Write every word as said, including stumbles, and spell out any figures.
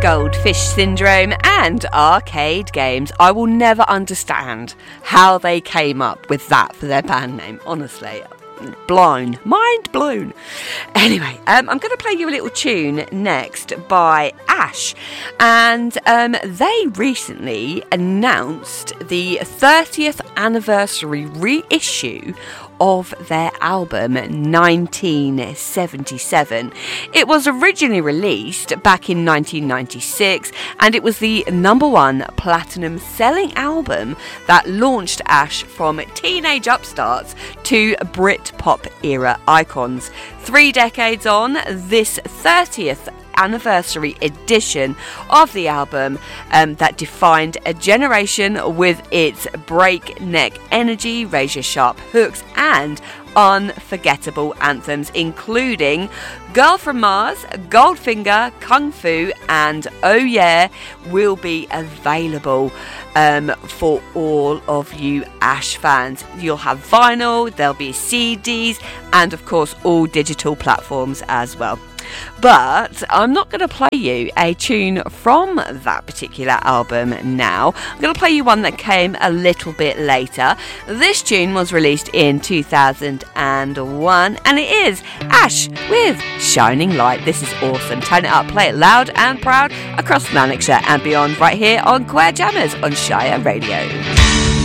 Goldfish Syndrome and Arcade Games. I will never understand how they came up with that for their band name, honestly. Blown, mind blown. Anyway, um, I'm going to play you a little tune next by Ash, and um, they recently announced the thirtieth anniversary reissue of their album nineteen seventy-seven. It was originally released back in nineteen ninety-six, and it was the number one platinum selling album that launched Ash from teenage upstarts to Britpop era icons. Three decades on, this thirtieth anniversary edition of the album um, that defined a generation with its breakneck energy, razor sharp hooks and unforgettable anthems, including Girl from Mars, Goldfinger, Kung Fu and Oh Yeah, will be available um, for all of you Ash fans. You'll have vinyl, there'll be C Ds and of course all digital platforms as well. But I'm not going to play you a tune from that particular album now. I'm going to play you one that came a little bit later. This tune was released in two thousand one and it is Ash with Shining Light. This is awesome. Turn it up, play it loud and proud across Lanarkshire and beyond right here on Queer Jammers on Shire Radio.